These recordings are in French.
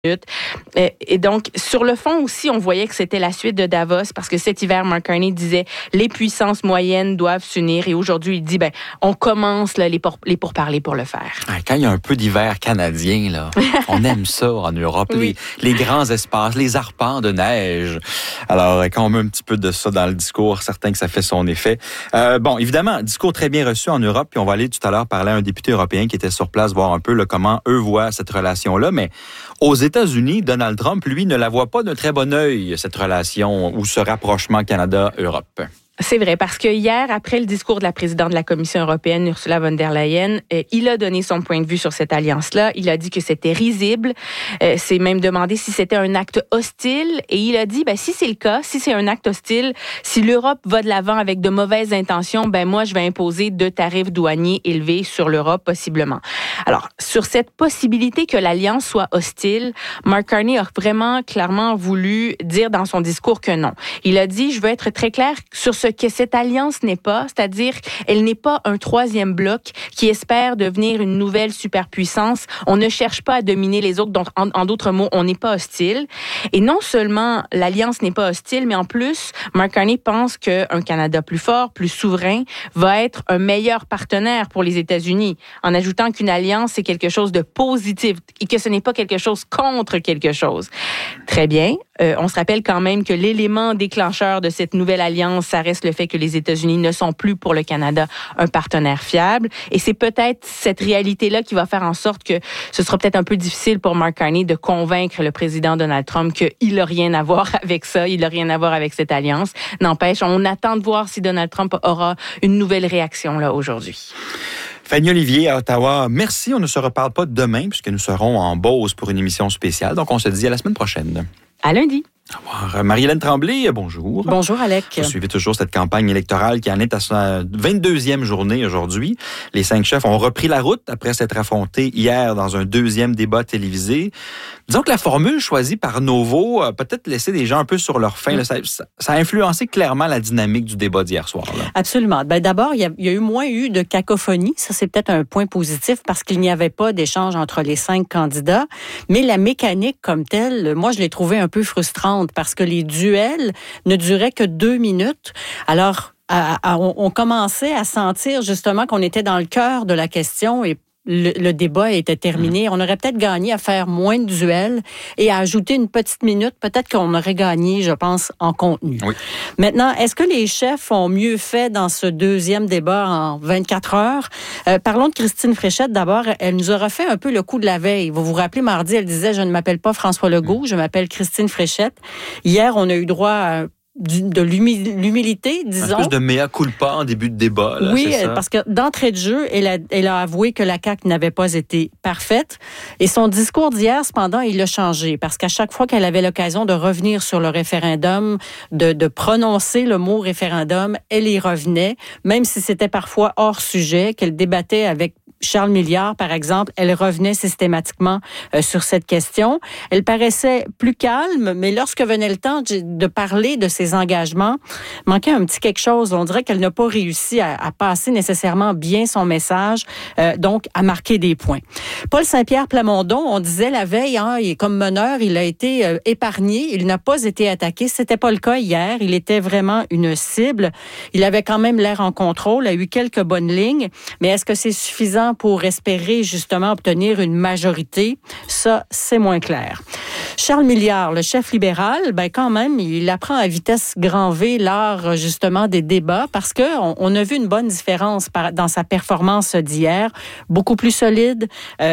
Et donc, sur le fond aussi, on voyait que c'était la suite de Davos parce que cet hiver, Mark Carney disait les puissances moyennes doivent s'unir et aujourd'hui, il dit on commence là, les pourparlers pour le faire. Quand il y a un peu d'hiver canadien, là, on aime ça en Europe, oui. les grands espaces, les arpents de neige. Alors, quand on met un petit peu de ça dans le discours, certain que ça fait son effet. Bon, évidemment, discours très bien reçu en Europe, puis on va aller tout à l'heure parler à un député européen qui était sur place, voir un peu là, comment eux voient cette relation-là, mais aux États-Unis, Donald Trump, lui, ne la voit pas d'un très bon œil, cette relation ou ce rapprochement Canada-Europe. C'est vrai, parce que hier, après le discours de la présidente de la Commission européenne, Ursula von der Leyen, il a donné son point de vue sur cette alliance-là. Il a dit que c'était risible. C'est même demandé si c'était un acte hostile. Et il a dit, si c'est le cas, si c'est un acte hostile, si l'Europe va de l'avant avec de mauvaises intentions, moi, je vais imposer de tarifs douaniers élevés sur l'Europe, possiblement. Alors, sur cette possibilité que l'alliance soit hostile, Mark Carney a vraiment clairement voulu dire dans son discours que non. Il a dit, je veux être très clair sur ce que cette alliance n'est pas, c'est-à-dire elle n'est pas un troisième bloc qui espère devenir une nouvelle superpuissance. On ne cherche pas à dominer les autres, donc en d'autres mots, on n'est pas hostile. Et non seulement l'alliance n'est pas hostile, mais en plus, Mark Carney pense qu'un Canada plus fort, plus souverain, va être un meilleur partenaire pour les États-Unis, en ajoutant qu'une alliance, c'est quelque chose de positif et que ce n'est pas quelque chose contre quelque chose. Très bien. On se rappelle quand même que l'élément déclencheur de cette nouvelle alliance, ça reste le fait que les États-Unis ne sont plus pour le Canada un partenaire fiable. Et c'est peut-être cette réalité-là qui va faire en sorte que ce sera peut-être un peu difficile pour Mark Carney de convaincre le président Donald Trump qu'il n'a rien à voir avec ça, il n'a rien à voir avec cette alliance. N'empêche, on attend de voir si Donald Trump aura une nouvelle réaction là aujourd'hui. Fanny Olivier à Ottawa, merci. On ne se reparle pas demain puisque nous serons en Beauce pour une émission spéciale. Donc, on se dit à la semaine prochaine. À lundi. Au revoir. Marie-Hélène Tremblay, bonjour. Bonjour, Alec. Vous suivez toujours cette campagne électorale qui en est à sa 22e journée aujourd'hui. Les 5 chefs ont repris la route après s'être affrontés hier dans un deuxième débat télévisé. Disons que la formule choisie par Novo a peut-être laissé des gens un peu sur leur faim. Ça a influencé clairement la dynamique du débat d'hier soir. Là. Absolument. D'abord, il y a eu moins de cacophonie. Ça, c'est peut-être un point positif parce qu'il n'y avait pas d'échange entre les 5 candidats. Mais la mécanique comme telle, moi, je l'ai trouvée un peu frustrante parce que les duels ne duraient que 2 minutes. Alors, on commençait à sentir justement qu'on était dans le cœur de la question et le débat était terminé. On aurait peut-être gagné à faire moins de duels et à ajouter une petite minute. Peut-être qu'on aurait gagné, je pense, en contenu. Oui. Maintenant, est-ce que les chefs ont mieux fait dans ce deuxième débat en 24 heures? Parlons de Christine Fréchette. D'abord, elle nous aura fait un peu le coup de la veille. Vous vous rappelez, mardi, elle disait « Je ne m'appelle pas François Legault, je m'appelle Christine Fréchette ». Hier, on a eu droit à de l'humilité, disons. Un espèce de mea culpa en début de débat. Là, oui, c'est ça? Parce que d'entrée de jeu, elle a avoué que la CAQ n'avait pas été parfaite. Et son discours d'hier, cependant, il l'a changé. Parce qu'à chaque fois qu'elle avait l'occasion de revenir sur le référendum, de prononcer le mot référendum, elle y revenait, même si c'était parfois hors sujet, qu'elle débattait avec Charles Milliard, par exemple, elle revenait systématiquement sur cette question. Elle paraissait plus calme, mais lorsque venait le temps de parler de ses engagements, manquait un petit quelque chose. On dirait qu'elle n'a pas réussi à passer nécessairement bien son message, donc à marquer des points. Paul Saint-Pierre Plamondon, on disait la veille, il est comme meneur, il a été épargné, il n'a pas été attaqué. C'était pas le cas hier. Il était vraiment une cible. Il avait quand même l'air en contrôle, a eu quelques bonnes lignes, mais est-ce que c'est suffisant pour espérer justement obtenir une majorité? Ça, c'est moins clair. Charles Milliard, le chef libéral, quand même, il apprend à vitesse grand V l'art justement des débats parce que on a vu une bonne différence dans sa performance d'hier, beaucoup plus solide,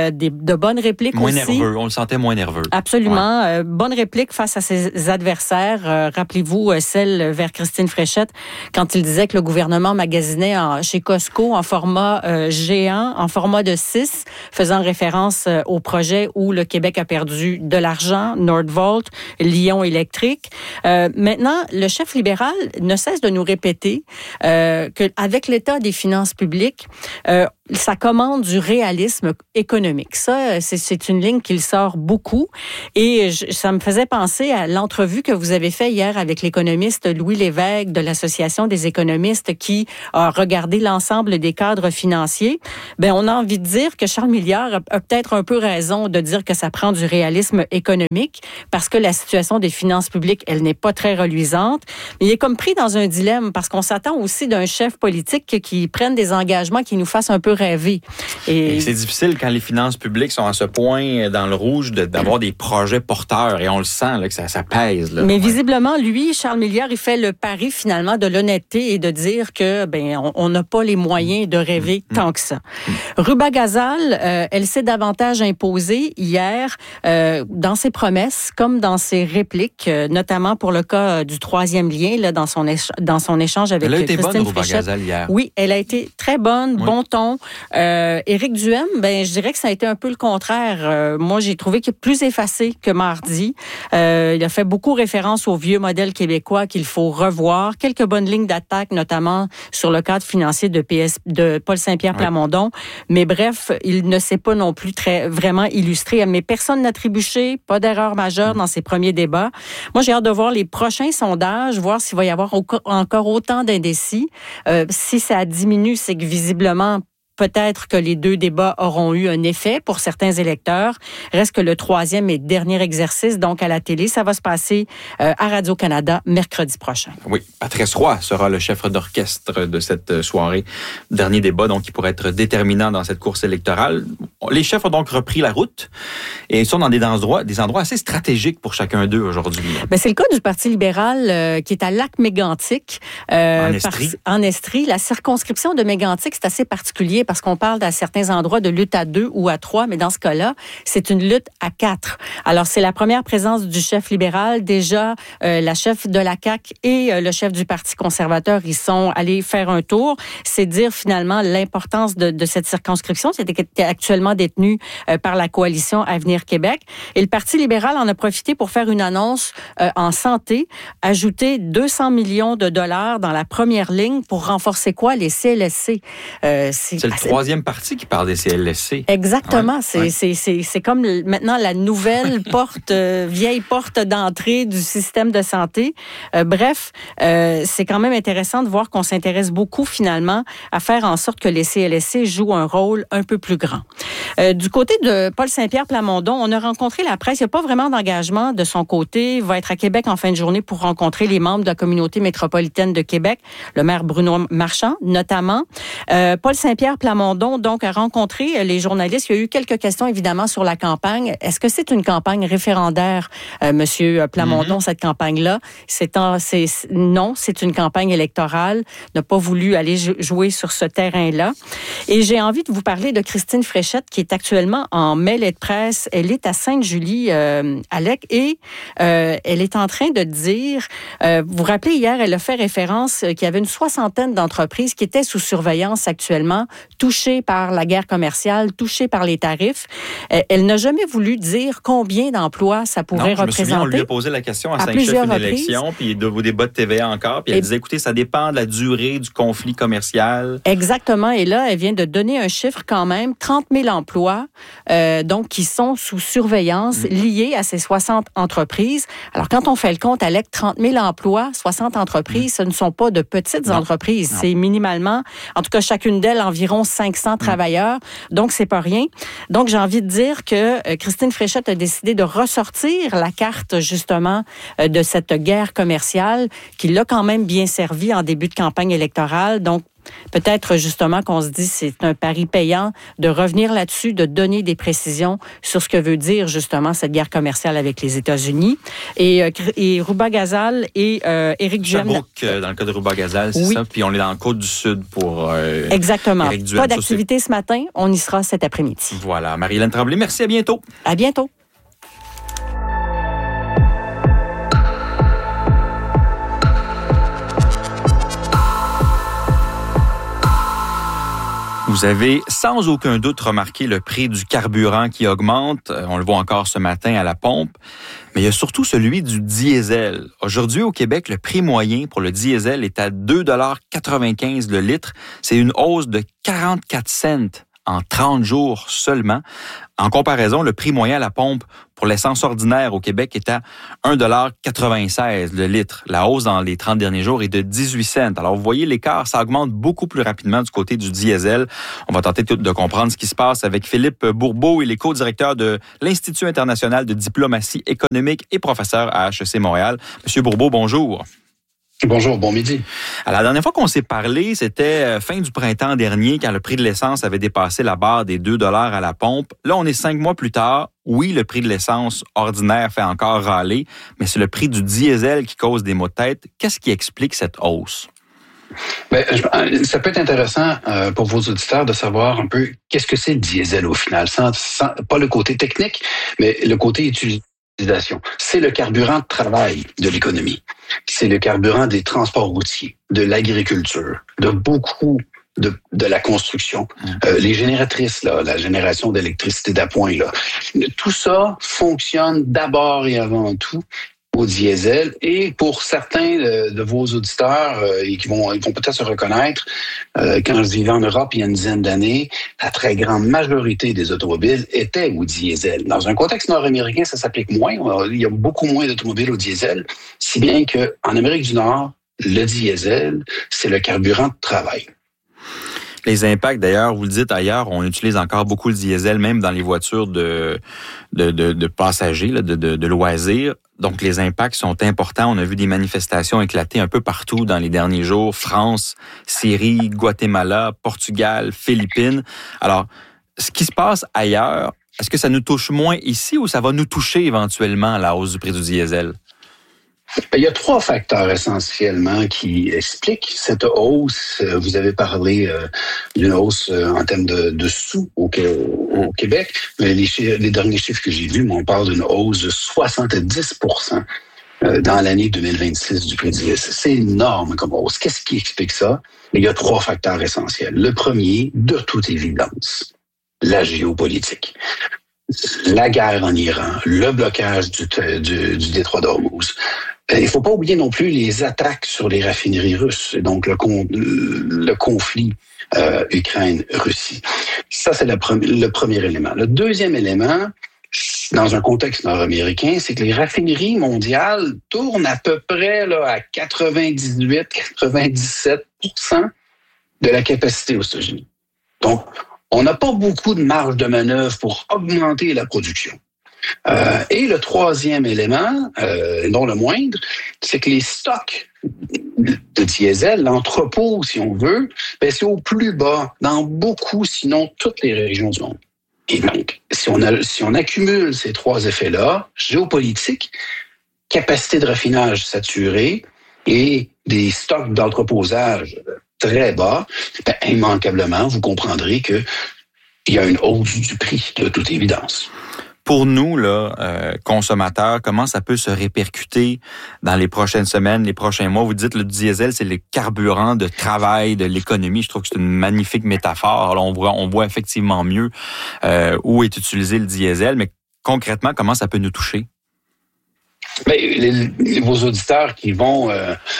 de bonnes répliques moins aussi. Moins nerveux, on le sentait moins nerveux. Absolument, ouais. Bonne réplique face à ses adversaires. Rappelez-vous celle vers Christine Fréchette quand il disait que le gouvernement magasinait chez Costco en format géant, en format de 6, faisant référence au projet où le Québec a perdu de l'argent, Nordvolt, Lion électrique. Maintenant, le chef libéral ne cesse de nous répéter qu'avec l'état des finances publiques, ça commande du réalisme économique. Ça, c'est une ligne qu'il sort beaucoup. Et ça me faisait penser à l'entrevue que vous avez faite hier avec l'économiste Louis Lévesque de l'Association des économistes qui a regardé l'ensemble des cadres financiers. Ben, on a envie de dire que Charles Milliard a peut-être un peu raison de dire que ça prend du réalisme économique parce que la situation des finances publiques, elle n'est pas très reluisante. Mais il est comme pris dans un dilemme parce qu'on s'attend aussi d'un chef politique qui prenne des engagements qui nous fassent un peu rêver. Et c'est difficile quand les finances publiques sont à ce point dans le rouge d'avoir des projets porteurs et on le sent là, que ça pèse. Là. Mais visiblement, lui, Charles Milliard, il fait le pari finalement de l'honnêteté et de dire que on n'a pas les moyens de rêver tant que ça. Ruba Gazal, elle s'est davantage imposée hier dans ses promesses comme dans ses répliques, notamment pour le cas du troisième lien là, dans son échange avec Christine Fréchette. Elle a été bonne, Ruba Gazal, hier. Oui, elle a été très bonne, bon ton. Éric Duhaime, je dirais que ça a été un peu le contraire. Moi, j'ai trouvé qu'il est plus effacé que mardi. Il a fait beaucoup référence au vieux modèle québécois qu'il faut revoir. Quelques bonnes lignes d'attaque, notamment sur le cadre financier de Paul Saint-Pierre Plamondon. Mais bref, il ne s'est pas non plus vraiment illustré. Mais personne n'a trébuché, pas d'erreur majeure dans ses premiers débats. Moi, j'ai hâte de voir les prochains sondages, voir s'il va y avoir encore autant d'indécis. Si ça diminue, c'est que visiblement, peut-être que les deux débats auront eu un effet pour certains électeurs. Reste que le troisième et dernier exercice, donc à la télé, ça va se passer à Radio-Canada mercredi prochain. Oui, Patrice Roy sera le chef d'orchestre de cette soirée. Dernier débat, donc, qui pourrait être déterminant dans cette course électorale. Les chefs ont donc repris la route et ils sont dans des endroits assez stratégiques pour chacun d'eux aujourd'hui. C'est le cas du Parti libéral qui est à Lac-Mégantic. En Estrie. En Estrie. La circonscription de Mégantic, c'est assez particulier parce qu'on parle à certains endroits de lutte à 2 ou à 3, mais dans ce cas-là, c'est une lutte à 4. Alors, c'est la première présence du chef libéral. Déjà, la chef de la CAQ et le chef du Parti conservateur, ils sont allés faire un tour. C'est dire finalement l'importance de cette circonscription. C'était actuellement détenue par la coalition Avenir Québec. Et le Parti libéral en a profité pour faire une annonce en santé, ajouter 200 millions de dollars dans la première ligne pour renforcer quoi? Les CLSC. C'est le troisième parti qui parle des CLSC. Exactement. C'est comme maintenant la nouvelle vieille porte d'entrée du système de santé. Bref, c'est quand même intéressant de voir qu'on s'intéresse beaucoup finalement à faire en sorte que les CLSC jouent un rôle un peu plus grand. Du côté de Paul Saint-Pierre Plamondon, on a rencontré la presse. Il n'y a pas vraiment d'engagement de son côté. Il va être à Québec en fin de journée pour rencontrer les membres de la communauté métropolitaine de Québec, le maire Bruno Marchand notamment. Paul Saint-Pierre Plamondon, donc, a rencontré les journalistes. Il y a eu quelques questions, évidemment, sur la campagne. Est-ce que c'est une campagne référendaire, Monsieur Plamondon, cette campagne-là? Non, c'est une campagne électorale. Il n'a pas voulu aller jouer sur ce terrain-là. Et j'ai envie de vous parler de Christine Fréchette, qui est actuellement en mêlée de presse. Elle est à Sainte-Julie, Alec, et elle est en train de dire, vous vous rappelez, hier, elle a fait référence qu'il y avait une 60aine d'entreprises qui étaient sous surveillance actuellement, touchées par la guerre commerciale, touchées par les tarifs. Elle n'a jamais voulu dire combien d'emplois ça pourrait représenter. Je me souviens, on lui a posé la question à 5 chefs une élection, puis au débat de TVA encore, puis elle disait, écoutez, ça dépend de la durée du conflit commercial. Exactement, et là, elle vient de donner un chiffre quand même, 30 000 emplois, donc qui sont sous surveillance liés à ces 60 entreprises. Alors, quand on fait le compte, Alec, 30 000 emplois, 60 entreprises, ce ne sont pas de petites entreprises. Non. C'est minimalement, en tout cas, chacune d'elles, environ 500 travailleurs. Donc, c'est pas rien. Donc, j'ai envie de dire que Christine Fréchette a décidé de ressortir la carte, justement, de cette guerre commerciale qui l'a quand même bien servi en début de campagne électorale. Donc, peut-être justement qu'on se dit c'est un pari payant de revenir là-dessus, de donner des précisions sur ce que veut dire justement cette guerre commerciale avec les États-Unis. Et Ruba Gazal et Éric Duhaime. Sherbrooke, dans le cas de Ruba Gazal, c'est ça. Puis on est dans la Côte-du-Sud pour exactement. Éric Duhaime. Pas d'activité ce matin, on y sera cet après-midi. Voilà. Marie-Hélène Tremblay, merci, à bientôt. À bientôt. Vous avez sans aucun doute remarqué le prix du carburant qui augmente. On le voit encore ce matin à la pompe. Mais il y a surtout celui du diesel. Aujourd'hui, au Québec, le prix moyen pour le diesel est à 2,95 $ le litre. C'est une hausse de 44 cents en 30 jours seulement. En comparaison, le prix moyen à la pompe pour l'essence ordinaire au Québec est à 1,96 $ le litre. La hausse dans les 30 derniers jours est de 18 cents. Alors, vous voyez, l'écart, ça augmente beaucoup plus rapidement du côté du diesel. On va tenter de comprendre ce qui se passe avec Philippe Bourbeau. Il est co-directeur de l'Institut international de diplomatie économique et professeur à HEC Montréal. Monsieur Bourbeau, bonjour. Bonjour, bon midi. Alors, la dernière fois qu'on s'est parlé, c'était fin du printemps dernier, quand le prix de l'essence avait dépassé la barre des 2 $ à la pompe. Là, on est 5 mois plus tard. Oui, le prix de l'essence ordinaire fait encore râler, mais c'est le prix du diesel qui cause des maux de tête. Qu'est-ce qui explique cette hausse? Bien, ça peut être intéressant pour vos auditeurs de savoir un peu qu'est-ce que c'est le diesel au final, sans pas le côté technique, mais le côté utilisation. C'est le carburant de travail de l'économie. C'est le carburant des transports routiers, de l'agriculture, de beaucoup de la construction. Les génératrices, là, la génération d'électricité d'appoint, là, tout ça fonctionne d'abord et avant tout au diesel. Et pour certains de vos auditeurs, ils vont peut-être se reconnaître, quand je vivais en Europe il y a une dizaine d'années, la très grande majorité des automobiles étaient au diesel. Dans un contexte nord-américain, ça s'applique moins. Il y a beaucoup moins d'automobiles au diesel, si bien qu'en Amérique du Nord, le diesel, c'est le carburant de travail. Les impacts, d'ailleurs, vous le dites ailleurs, on utilise encore beaucoup le diesel, même dans les voitures de passagers, là, de loisirs. Donc, les impacts sont importants. On a vu des manifestations éclater un peu partout dans les derniers jours. France, Syrie, Guatemala, Portugal, Philippines. Alors, ce qui se passe ailleurs, est-ce que ça nous touche moins ici ou ça va nous toucher éventuellement à la hausse du prix du diesel? Il y a 3 facteurs essentiellement qui expliquent cette hausse. Vous avez parlé d'une hausse en termes de sous au Québec. Mais les derniers chiffres que j'ai vus, on parle d'une hausse de 70% dans l'année 2026 du prix du diesel. C'est énorme comme hausse. Qu'est-ce qui explique ça? Il y a 3 facteurs essentiels. Le premier, de toute évidence, la géopolitique. La guerre en Iran, le blocage du détroit d'Ormuz. Il ne faut pas oublier non plus les attaques sur les raffineries russes, et donc le conflit Ukraine-Russie. Ça, c'est le premier élément. Le deuxième élément, dans un contexte nord-américain, c'est que les raffineries mondiales tournent à peu près là, à 98-97% de la capacité aux États-Unis. Donc, on n'a pas beaucoup de marge de manœuvre pour augmenter la production. Et le troisième élément, non le moindre, c'est que les stocks de diesel, l'entrepôt, si on veut, ben c'est au plus bas dans beaucoup, sinon toutes les régions du monde. Et donc, si on accumule ces 3 effets-là, géopolitique, capacité de raffinage saturée et des stocks d'entreposage très bas, ben, immanquablement, vous comprendrez qu'il y a une hausse du prix, de toute évidence. Pour nous, là, consommateurs, comment ça peut se répercuter dans les prochaines semaines, les prochains mois? Vous dites le diesel, c'est le carburant de travail de l'économie. Je trouve que c'est une magnifique métaphore. Alors, on voit effectivement mieux où est utilisé le diesel, mais concrètement, comment ça peut nous toucher? Bien, vos auditeurs qui vont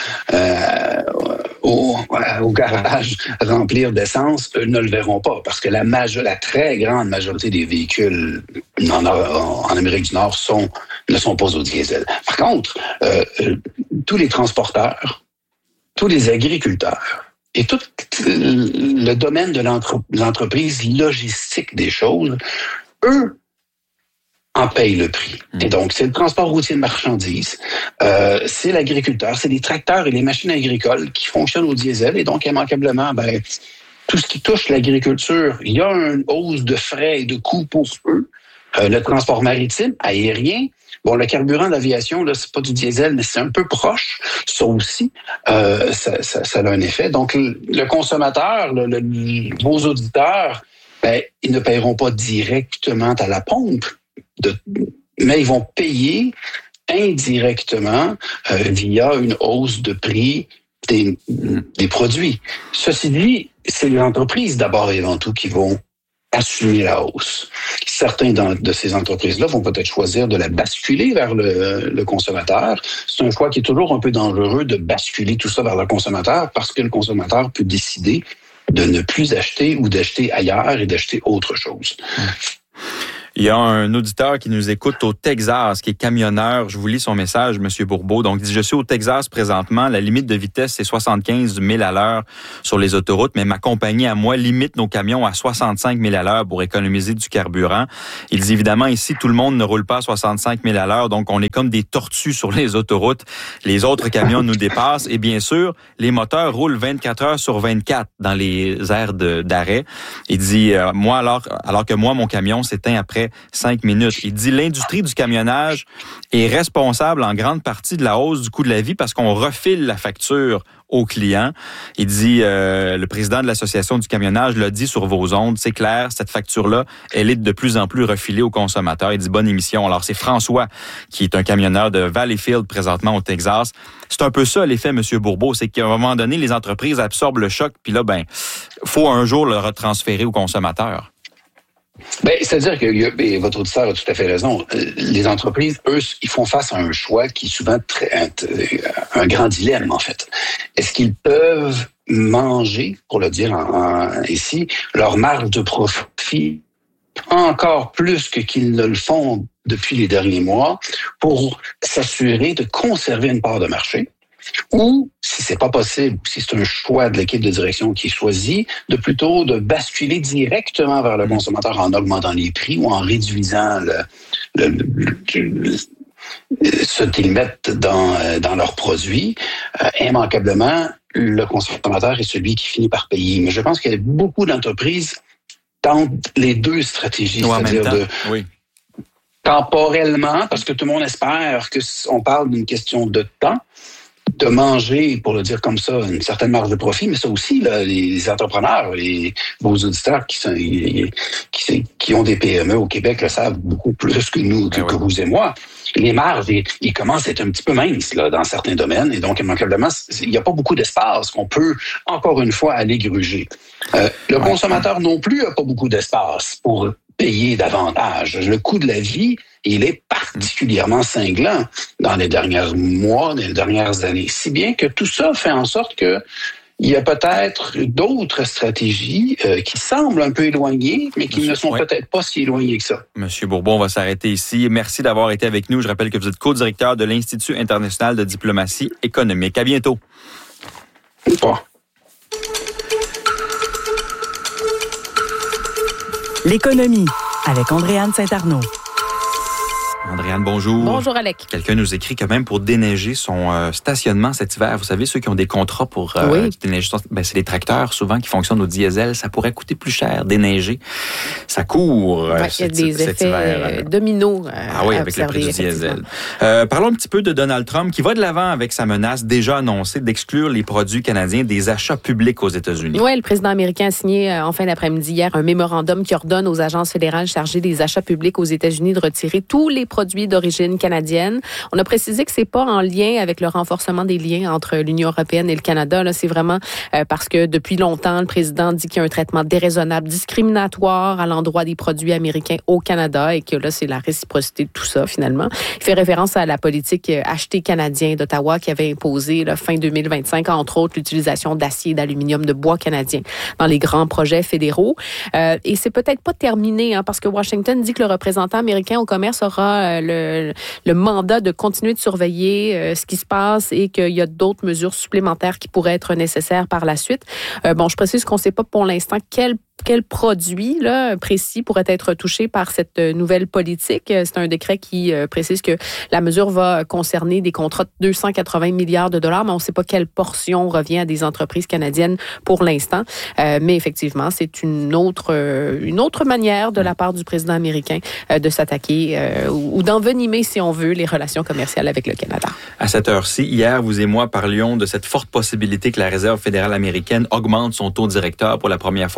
au garage remplir d'essence, eux ne le verront pas parce que la très grande majorité des véhicules en Amérique du Nord ne sont pas au diesel. Par contre, tous les transporteurs, tous les agriculteurs et tout le domaine de l'entreprise logistique des choses, eux, en paye le prix. Et donc, c'est le transport routier de marchandises, c'est l'agriculteur, c'est les tracteurs et les machines agricoles qui fonctionnent au diesel. Et donc, immanquablement, ben, tout ce qui touche l'agriculture, il y a une hausse de frais et de coûts pour eux. Le transport maritime, aérien, bon, le carburant d'aviation, là, c'est pas du diesel, mais c'est un peu proche. Ça aussi, ça a un effet. Donc, le consommateur, vos auditeurs, ben, ils ne paieront pas directement à la pompe, mais ils vont payer indirectement via une hausse de prix des produits. Ceci dit, c'est les entreprises d'abord et avant tout qui vont assumer la hausse. Certains de ces entreprises-là vont peut-être choisir de la basculer vers le consommateur. C'est un choix qui est toujours un peu dangereux de basculer tout ça vers le consommateur parce que le consommateur peut décider de ne plus acheter ou d'acheter ailleurs et d'acheter autre chose. Il y a un auditeur qui nous écoute au Texas, qui est camionneur. Je vous lis son message, M. Bourbeau. Donc, il dit, je suis au Texas présentement. La limite de vitesse, c'est 75 000 à l'heure sur les autoroutes, mais ma compagnie à moi limite nos camions à 65 000 à l'heure pour économiser du carburant. Il dit, évidemment, ici, tout le monde ne roule pas à 65 000 à l'heure, donc on est comme des tortues sur les autoroutes. Les autres camions nous dépassent et bien sûr, les moteurs roulent 24 heures sur 24 dans les aires d'arrêt. Il dit, moi, alors que moi, mon camion s'éteint après 5 minutes. Il dit l'industrie du camionnage est responsable en grande partie de la hausse du coût de la vie parce qu'on refile la facture aux clients. Il dit, le président de l'association du camionnage l'a dit sur vos ondes, c'est clair, cette facture-là, elle est de plus en plus refilée aux consommateurs. Il dit bonne émission. Alors, c'est François qui est un camionneur de Valleyfield présentement au Texas. C'est un peu ça l'effet, M. Bourbeau, c'est qu'à un moment donné, les entreprises absorbent le choc, puis là, faut un jour le retransférer aux consommateurs. C'est-à-dire que votre auditeur a tout à fait raison. Les entreprises, eux, ils font face à un choix qui est souvent un grand dilemme, en fait. Est-ce qu'ils peuvent manger, pour le dire ici, leur marge de profit encore plus que qu'ils ne le font depuis les derniers mois pour s'assurer de conserver une part de marché? Ou, si c'est pas possible, si c'est un choix de l'équipe de direction qui choisit, de basculer directement vers le consommateur en augmentant les prix ou en réduisant ce qu'ils mettent dans leurs produits. Immanquablement, le consommateur est celui qui finit par payer. Mais je pense qu'il y a beaucoup d'entreprises tentent les deux stratégies, c'est-à-dire temporellement, parce que tout le monde espère qu'on parle d'une question de temps, de manger, pour le dire comme ça, une certaine marge de profit, mais ça aussi, là, les entrepreneurs, vos auditeurs qui ont des PME au Québec le savent beaucoup plus que nous, que vous et moi. Les marges, ils commencent à être un petit peu minces là, dans certains domaines, et donc, immanquablement, il n'y a pas beaucoup d'espace qu'on peut, encore une fois, aller gruger. Le consommateur non plus n'a pas beaucoup d'espace pour payer davantage. Le coût de la vie, il est particulièrement cinglant dans les derniers mois, dans les dernières années. Si bien que tout ça fait en sorte que il y a peut-être d'autres stratégies qui semblent un peu éloignées, mais qui ne sont peut-être pas si éloignées que ça. Monsieur Bourbeau, on va s'arrêter ici. Merci d'avoir été avec nous. Je rappelle que vous êtes co-directeur de l'Institut international de diplomatie économique. À bientôt. Au revoir. L'économie, avec Andréane Saint-Arnaud. Andréane, bonjour. Bonjour, Alec. Quelqu'un nous écrit quand même pour déneiger son stationnement cet hiver. Vous savez, ceux qui ont des contrats pour déneiger, c'est les tracteurs souvent qui fonctionnent au diesel. Ça pourrait coûter plus cher, déneiger. Ça court il y a des effets dominos avec le prix du diesel. Parlons un petit peu de Donald Trump qui va de l'avant avec sa menace déjà annoncée d'exclure les produits canadiens des achats publics aux États-Unis. Oui, le président américain a signé en fin d'après-midi hier un mémorandum qui ordonne aux agences fédérales chargées des achats publics aux États-Unis de retirer tous les produits d'origine canadienne. On a précisé que c'est pas en lien avec le renforcement des liens entre l'Union européenne et le Canada. Là, c'est vraiment parce que depuis longtemps, le président dit qu'il y a un traitement déraisonnable, discriminatoire à l'endroit des produits américains au Canada et que là, c'est la réciprocité de tout ça, finalement. Il fait référence à la politique acheter canadien d'Ottawa qui avait imposé fin 2025, entre autres, l'utilisation d'acier, d'aluminium, de bois canadien dans les grands projets fédéraux. Et c'est peut-être pas terminé, parce que Washington dit que le représentant américain au commerce aura le mandat de continuer de surveiller ce qui se passe et qu'il y a d'autres mesures supplémentaires qui pourraient être nécessaires par la suite. Je précise qu'on ne sait pas pour l'instant quel produit là, précis pourrait être touché par cette nouvelle politique. C'est un décret qui précise que la mesure va concerner des contrats de 280 milliards de dollars, mais on ne sait pas quelle portion revient à des entreprises canadiennes pour l'instant. Mais effectivement, c'est une autre manière de la part du président américain de s'attaquer ou d'envenimer, si on veut, les relations commerciales avec le Canada. À cette heure-ci, hier, vous et moi parlions de cette forte possibilité que la Réserve fédérale américaine augmente son taux directeur pour la première fois en 3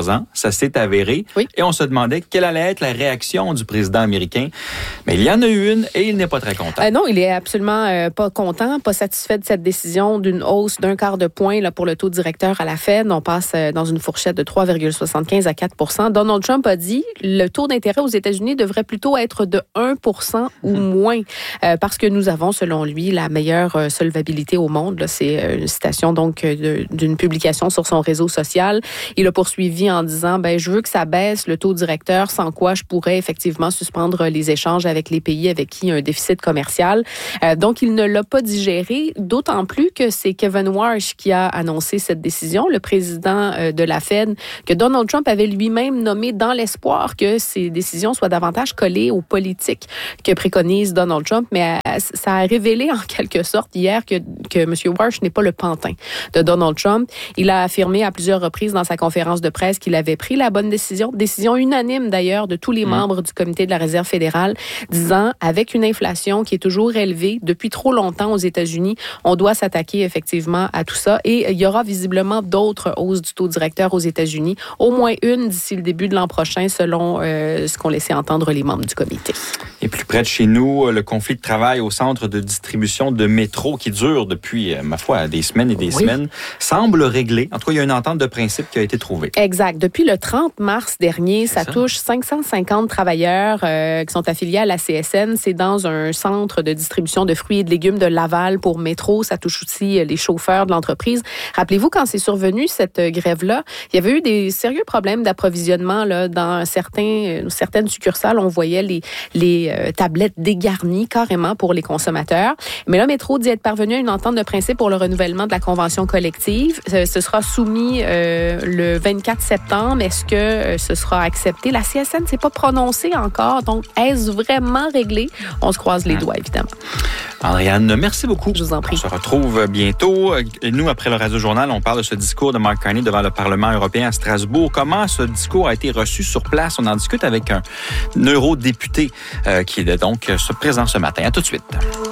3 ans. Ça s'est avéré. Oui. Et on se demandait quelle allait être la réaction du président américain. Mais il y en a eu une et il n'est pas très content. Non, il est absolument pas content, pas satisfait de cette décision d'une hausse d'1 quart de point là, pour le taux directeur à la Fed. On passe dans une fourchette de 3,75 à 4 %. Donald Trump a dit le taux d'intérêt aux États-Unis devrait plutôt être de 1 % ou moins parce que nous avons, selon lui, la meilleure solvabilité au monde. Là, c'est une citation donc d'une publication sur son réseau social. Il a poursuivi en disant je veux que ça baisse le taux directeur, sans quoi je pourrais effectivement suspendre les échanges avec les pays avec qui il y a un déficit commercial. Donc, il ne l'a pas digéré, d'autant plus que c'est Kevin Warsh qui a annoncé cette décision, le président de la Fed, que Donald Trump avait lui-même nommé dans l'espoir que ces décisions soient davantage collées aux politiques que préconise Donald Trump. Mais ça a révélé en quelque sorte hier que M. Warsh n'est pas le pantin de Donald Trump. Il a affirmé à plusieurs reprises dans sa conférence de presse qu'il avait pris la bonne décision unanime d'ailleurs de tous les membres du comité de la Réserve fédérale, disant avec une inflation qui est toujours élevée depuis trop longtemps aux États-Unis, on doit s'attaquer effectivement à tout ça et il y aura visiblement d'autres hausses du taux directeur aux États-Unis, au moins une d'ici le début de l'an prochain selon ce qu'ont laissé entendre les membres du comité. Et plus près de chez nous, le conflit de travail au centre de distribution de métro qui dure depuis, ma foi, des semaines et des semaines, semble réglé. En tout cas, il y a une entente de principe qui a été trouvée. Exact. Depuis le 30 mars dernier, ça touche 550 travailleurs qui sont affiliés à la CSN. C'est dans un centre de distribution de fruits et de légumes de Laval pour métro. Ça touche aussi les chauffeurs de l'entreprise. Rappelez-vous, quand c'est survenu, cette grève-là, il y avait eu des sérieux problèmes d'approvisionnement là, dans certaines succursales. On voyait les tablettes dégarnies carrément pour les consommateurs. Mais là, Métro dit être parvenu à une entente de principe pour le renouvellement de la convention collective. Ce sera soumis le 24 septembre. Est-ce que ce sera accepté? La CSN ne s'est pas prononcée encore. Donc, est-ce vraiment réglé? On se croise les doigts, évidemment. Andréane, merci beaucoup. Je vous en prie. On se retrouve bientôt. Et nous, après le Radio-Journal, on parle de ce discours de Mark Carney devant le Parlement européen à Strasbourg. Comment ce discours a été reçu sur place? On en discute avec un eurodéputé qui est donc présent ce matin. À tout de suite.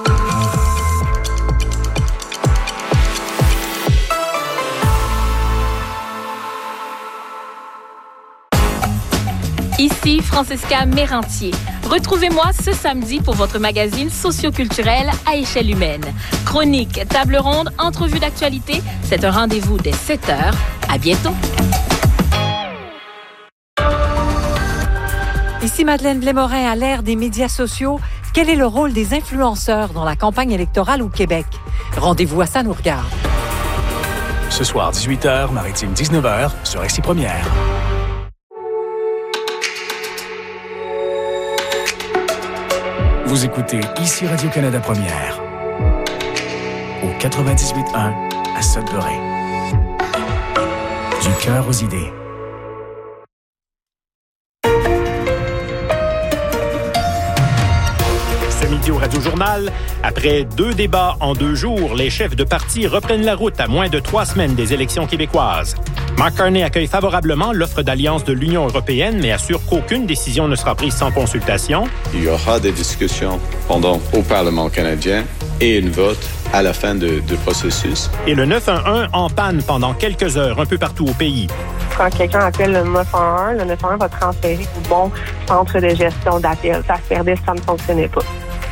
Ici Francesca Mérentier. Retrouvez-moi ce samedi pour votre magazine socioculturel à échelle humaine. Chronique, table ronde, entrevue d'actualité. C'est un rendez-vous dès 7h. À bientôt. Ici Madeleine Blais-Morin. À l'ère des médias sociaux, quel est le rôle des influenceurs dans la campagne électorale au Québec? Rendez-vous à Ça nous regarde. Ce soir, 18h, Maritime 19h, sur RCI Première. Vous écoutez ici Radio-Canada Première, au 98.1 à Sudbury. Du cœur aux idées. Ce midi au Radio-Journal, après 2 débats en 2 jours, les chefs de parti reprennent la route à moins de 3 semaines des élections québécoises. Mark Carney accueille favorablement l'offre d'alliance de l'Union européenne, mais assure qu'aucune décision ne sera prise sans consultation. Il y aura des discussions au Parlement canadien et une vote à la fin du processus. Et le 911 en panne pendant quelques heures un peu partout au pays. Quand quelqu'un appelle le 911, le 911 va transférer au bon centre de gestion d'appel. Ça se perdait, ça ne fonctionnait pas.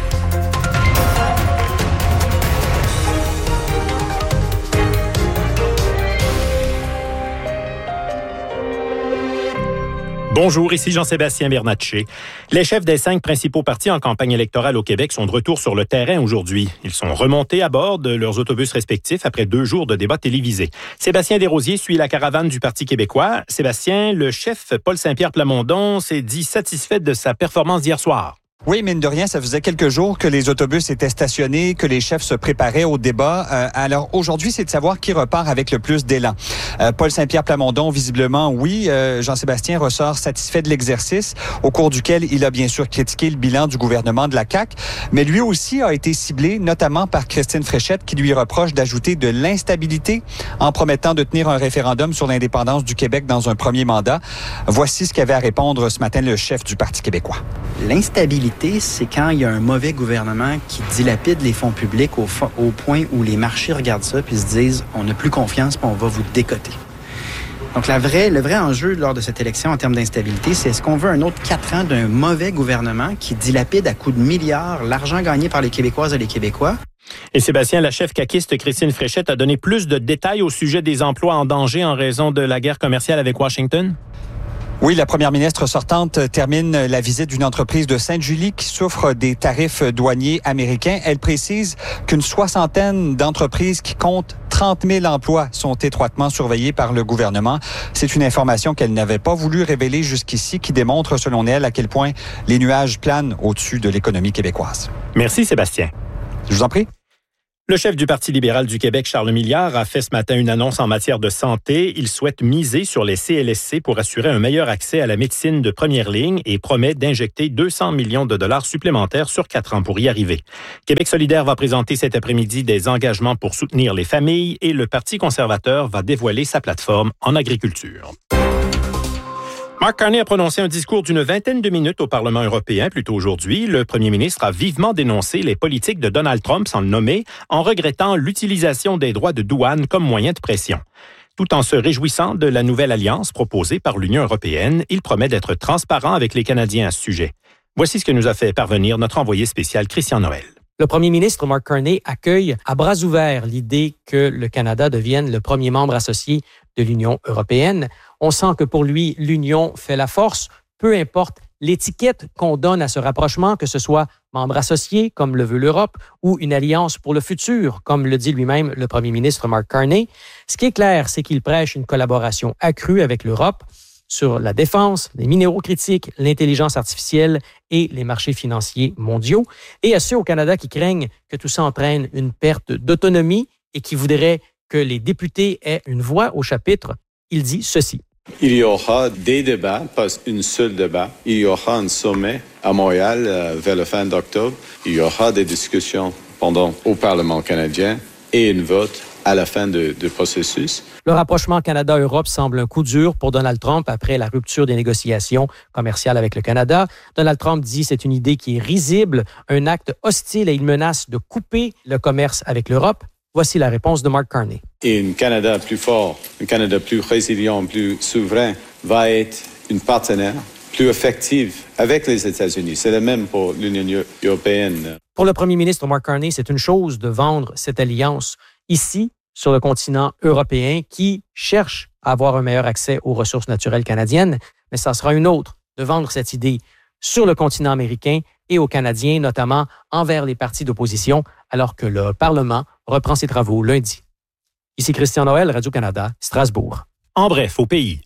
Bonjour, ici Jean-Sébastien Bernatchez. Les chefs des 5 principaux partis en campagne électorale au Québec sont de retour sur le terrain aujourd'hui. Ils sont remontés à bord de leurs autobus respectifs après 2 jours de débats télévisés. Sébastien Desrosiers suit la caravane du Parti québécois. Sébastien, le chef Paul Saint-Pierre Plamondon s'est dit satisfait de sa performance d'hier soir. Oui, mine de rien, ça faisait quelques jours que les autobus étaient stationnés, que les chefs se préparaient au débat. Alors aujourd'hui, c'est de savoir qui repart avec le plus d'élan. Paul Saint-Pierre Plamondon, visiblement, oui. Jean-Sébastien ressort satisfait de l'exercice, au cours duquel il a bien sûr critiqué le bilan du gouvernement de la CAQ, mais lui aussi a été ciblé, notamment par Christine Fréchette, qui lui reproche d'ajouter de l'instabilité en promettant de tenir un référendum sur l'indépendance du Québec dans un premier mandat. Voici ce qu'avait à répondre ce matin le chef du Parti québécois. L'instabilité, c'est quand il y a un mauvais gouvernement qui dilapide les fonds publics au point où les marchés regardent ça puis se disent « on n'a plus confiance puis on va vous décoter ». Donc, le vrai enjeu lors de cette élection en termes d'instabilité, c'est est-ce qu'on veut un autre 4 ans d'un mauvais gouvernement qui dilapide à coups de milliards l'argent gagné par les Québécoises et les Québécois? Et Sébastien, la chef caquiste Christine Fréchette a donné plus de détails au sujet des emplois en danger en raison de la guerre commerciale avec Washington? Oui, la première ministre sortante termine la visite d'une entreprise de Sainte-Julie qui souffre des tarifs douaniers américains. Elle précise qu'une 60aine d'entreprises qui comptent 30 000 emplois sont étroitement surveillés par le gouvernement. C'est une information qu'elle n'avait pas voulu révéler jusqu'ici, qui démontre, selon elle, à quel point les nuages planent au-dessus de l'économie québécoise. Merci, Sébastien. Je vous en prie. Le chef du Parti libéral du Québec, Charles Milliard, a fait ce matin une annonce en matière de santé. Il souhaite miser sur les CLSC pour assurer un meilleur accès à la médecine de première ligne et promet d'injecter 200 millions de dollars supplémentaires sur 4 ans pour y arriver. Québec solidaire va présenter cet après-midi des engagements pour soutenir les familles et le Parti conservateur va dévoiler sa plateforme en agriculture. Mark Carney a prononcé un discours d'une vingtaine de minutes au Parlement européen plus tôt aujourd'hui. Le premier ministre a vivement dénoncé les politiques de Donald Trump, sans le nommer, en regrettant l'utilisation des droits de douane comme moyen de pression. Tout en se réjouissant de la nouvelle alliance proposée par l'Union européenne, il promet d'être transparent avec les Canadiens à ce sujet. Voici ce que nous a fait parvenir notre envoyé spécial Christian Noël. Le premier ministre Mark Carney accueille à bras ouverts l'idée que le Canada devienne le premier membre associé de l'Union européenne. On sent que pour lui, l'Union fait la force, peu importe l'étiquette qu'on donne à ce rapprochement, que ce soit membre associé, comme le veut l'Europe, ou une alliance pour le futur, comme le dit lui-même le premier ministre Mark Carney. Ce qui est clair, c'est qu'il prêche une collaboration accrue avec l'Europe sur la défense, les minéraux critiques, l'intelligence artificielle et les marchés financiers mondiaux. Et à ceux au Canada qui craignent que tout ça entraîne une perte d'autonomie et qui voudraient que les députés aient une voix au chapitre, il dit ceci. Il y aura des débats, pas un seul débat. Il y aura un sommet à Montréal vers la fin d'octobre. Il y aura des discussions au Parlement canadien et un vote à la fin du processus. Le rapprochement Canada-Europe semble un coup dur pour Donald Trump après la rupture des négociations commerciales avec le Canada. Donald Trump dit que c'est une idée qui est risible, un acte hostile et il menace de couper le commerce avec l'Europe. Voici la réponse de Mark Carney. Et un Canada plus fort, un Canada plus résilient, plus souverain, va être un partenaire plus effectif avec les États-Unis. C'est le même pour l'Union européenne. Pour le premier ministre Mark Carney, c'est une chose de vendre cette alliance ici, sur le continent européen, qui cherche à avoir un meilleur accès aux ressources naturelles canadiennes, mais ça sera une autre de vendre cette idée sur le continent américain et aux Canadiens, notamment envers les partis d'opposition, alors que le Parlement reprend ses travaux lundi. Ici Christian Noël, Radio-Canada, Strasbourg. En bref, au pays.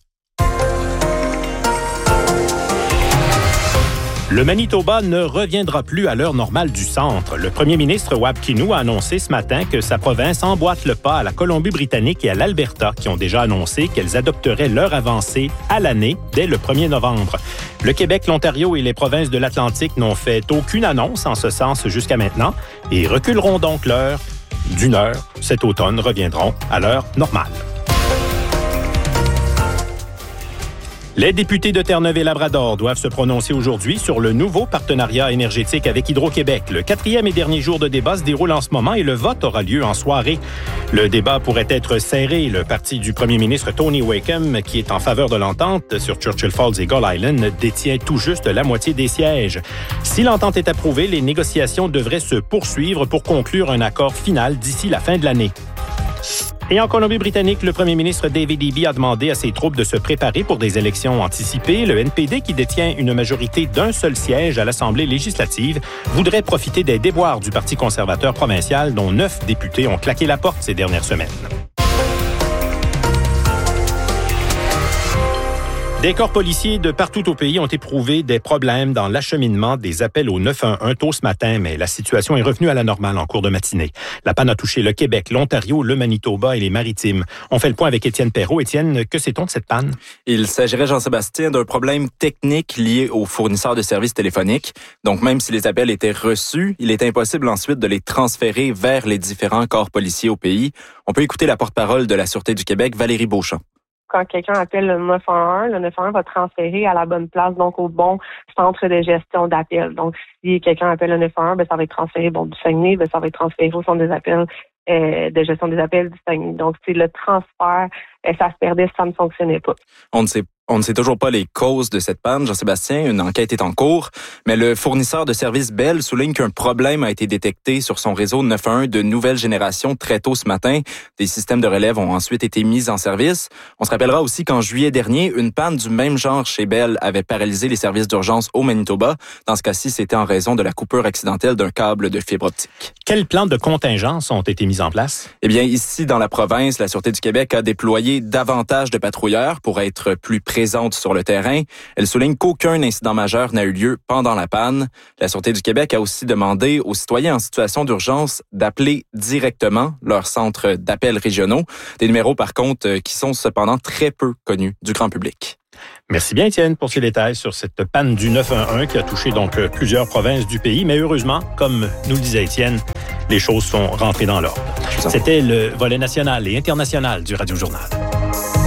Le Manitoba ne reviendra plus à l'heure normale du centre. Le premier ministre Wab Kinew a annoncé ce matin que sa province emboîte le pas à la Colombie-Britannique et à l'Alberta, qui ont déjà annoncé qu'elles adopteraient leur avancée à l'année dès le 1er novembre. Le Québec, l'Ontario et les provinces de l'Atlantique n'ont fait aucune annonce en ce sens jusqu'à maintenant et reculeront donc l'heure d'une heure. Cet automne reviendront à l'heure normale. Les députés de Terre-Neuve et Labrador doivent se prononcer aujourd'hui sur le nouveau partenariat énergétique avec Hydro-Québec. Le 4e et dernier jour de débat se déroule en ce moment et le vote aura lieu en soirée. Le débat pourrait être serré. Le parti du premier ministre Tony Wakeham, qui est en faveur de l'entente sur Churchill Falls et Gull Island, détient tout juste la moitié des sièges. Si l'entente est approuvée, les négociations devraient se poursuivre pour conclure un accord final d'ici la fin de l'année. Et en Colombie-Britannique, le premier ministre David Eby a demandé à ses troupes de se préparer pour des élections anticipées. Le NPD, qui détient une majorité d'un seul siège à l'Assemblée législative, voudrait profiter des déboires du Parti conservateur provincial, dont 9 députés ont claqué la porte ces dernières semaines. Des corps policiers de partout au pays ont éprouvé des problèmes dans l'acheminement des appels au 911 tôt ce matin, mais la situation est revenue à la normale en cours de matinée. La panne a touché le Québec, l'Ontario, le Manitoba et les Maritimes. On fait le point avec Étienne Perrault. Étienne, que sait-on de cette panne? Il s'agirait, Jean-Sébastien, d'un problème technique lié aux fournisseurs de services téléphoniques. Donc, même si les appels étaient reçus, il est impossible ensuite de les transférer vers les différents corps policiers au pays. On peut écouter la porte-parole de la Sûreté du Québec, Valérie Beauchamp. Quand quelqu'un appelle le 911, le 911 va transférer à la bonne place, donc au bon centre de gestion d'appel. Donc, si quelqu'un appelle le 911, ça va être transféré du Saguenay, ça va être transféré au centre des appels de gestion des appels du Saguenay. Donc, c'est le transfert ça se perdait, ça ne fonctionnait pas. On ne sait toujours pas les causes de cette panne, Jean-Sébastien. Une enquête est en cours, mais le fournisseur de services Bell souligne qu'un problème a été détecté sur son réseau 911 de nouvelle génération très tôt ce matin. Des systèmes de relève ont ensuite été mis en service. On se rappellera aussi qu'en juillet dernier, une panne du même genre chez Bell avait paralysé les services d'urgence au Manitoba. Dans ce cas-ci, c'était en raison de la coupure accidentelle d'un câble de fibre optique. Quels plans de contingence ont été mis en place? Eh bien, ici, dans la province, la Sûreté du Québec a déployé davantage de patrouilleurs pour être plus présente sur le terrain. Elle souligne qu'aucun incident majeur n'a eu lieu pendant la panne. La Sûreté du Québec a aussi demandé aux citoyens en situation d'urgence d'appeler directement leurs centres d'appel régionaux. Des numéros, par contre, qui sont cependant très peu connus du grand public. Merci bien, Étienne, pour ces détails sur cette panne du 911 qui a touché donc plusieurs provinces du pays. Mais heureusement, comme nous le disait Étienne, les choses sont rentrées dans l'ordre. C'était le volet national et international du Radio Journal.